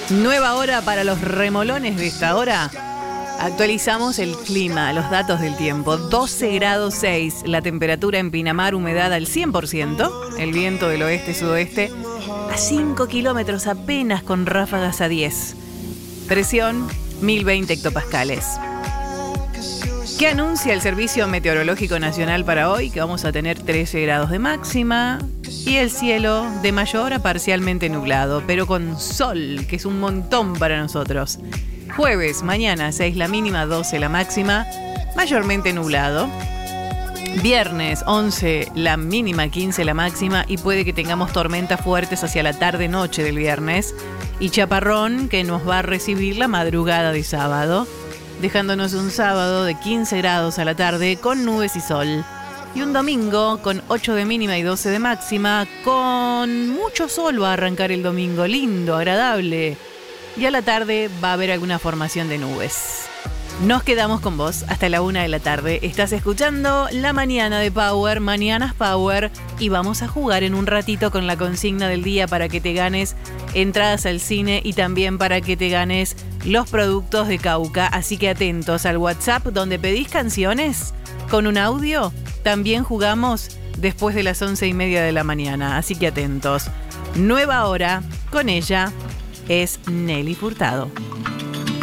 Nueva hora para los remolones de esta hora. Actualizamos el clima, los datos del tiempo. 12 grados 6, la temperatura en Pinamar, humedad al 100%, el viento del oeste-sudoeste a 5 kilómetros apenas con ráfagas a 10. Presión 1020 hectopascales. ¿Qué anuncia el Servicio Meteorológico Nacional para hoy? Que vamos a tener 13 grados de máxima y el cielo de mayor a parcialmente nublado, pero con sol, que es un montón para nosotros. Jueves, mañana 6 la mínima, 12 la máxima, mayormente nublado. Viernes 11 la mínima, 15 la máxima y puede que tengamos tormentas fuertes hacia la tarde-noche del viernes y chaparrón que nos va a recibir la madrugada de sábado, dejándonos un sábado de 15 grados a la tarde con nubes y sol. Y un domingo con 8 de mínima y 12 de máxima, con mucho sol va a arrancar el domingo, lindo, agradable. Y a la tarde va a haber alguna formación de nubes. Nos quedamos con vos hasta la 1 de la tarde. Estás escuchando La Mañana de Power, Mañanas Power, y vamos a jugar en un ratito con la consigna del día para que te ganes entradas al cine y también para que te ganes los productos de Cauca. Así que atentos al WhatsApp donde pedís canciones con un audio. También jugamos después de las 11:30 de la mañana. Así que atentos. Nueva hora con ella es Nelly Furtado.